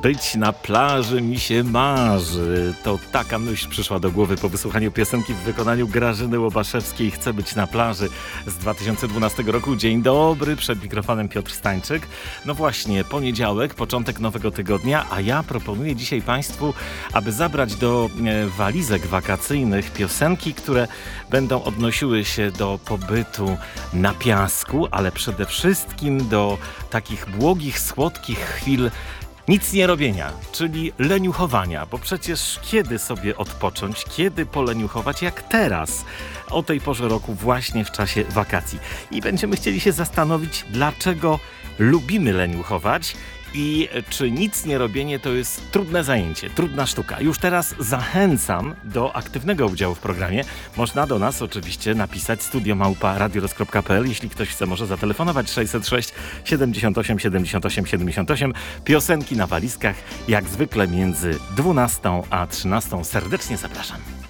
Być na plaży mi się marzy. To taka myśl przyszła do głowy po wysłuchaniu piosenki w wykonaniu Grażyny Łobaszewskiej. Chcę być na plaży z 2012 roku. Dzień dobry, przed mikrofonem Piotr Stańczyk. No właśnie, poniedziałek, początek nowego tygodnia, a ja proponuję dzisiaj Państwu, aby zabrać do walizek wakacyjnych piosenki, które będą odnosiły się do pobytu na piasku, ale przede wszystkim do takich błogich, słodkich chwil nic nie robienia, czyli leniuchowania, bo przecież kiedy sobie odpocząć, kiedy poleniuchować jak teraz, o tej porze roku właśnie w czasie wakacji. I będziemy chcieli się zastanowić, dlaczego lubimy leniuchować i czy nic nie robienie to jest trudne zajęcie, trudna sztuka. Już teraz zachęcam do aktywnego udziału w programie. Można do nas oczywiście napisać studio@radioros.pl. Jeśli ktoś chce, może zatelefonować 606 78 78 78. Piosenki na walizkach jak zwykle między 12 a 13. Serdecznie zapraszam.